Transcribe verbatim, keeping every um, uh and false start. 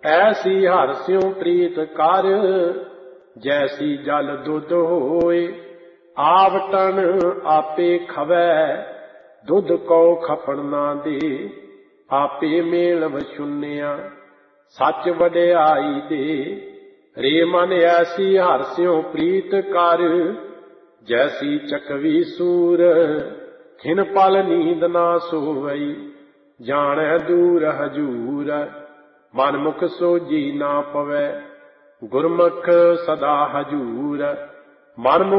ऐसी हर स्यों प्रीत कर, जैसी जल दुध होए। आवटन आपे खवै, दुध को खपन ना दे। आपे मेल वशुन्या, सच वड्याई दे। रे मन ऐसी हर स्यों प्रीत कर, जैसी चकवी सूर। खिन पल नींद ना सोवई, जाने दूर हजूर। मनमुख सोजी ना पवै, गुरमुख सदा हजूर। मनमुख